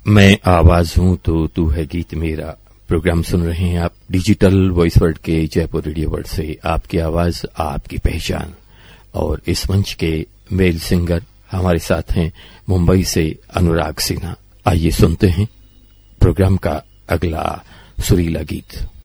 मैं आवाज हूं तो तू है गीत मेरा प्रोग्राम सुन रहे हैं आप डिजिटल वॉइस वर्ल्ड के जयपुर रेडियो वर्ल्ड से। आपकी आवाज आपकी पहचान। और इस मंच के मेल सिंगर हमारे साथ हैं मुंबई से अनुराग सिन्हा। आइए सुनते हैं प्रोग्राम का अगला सुरीला गीत।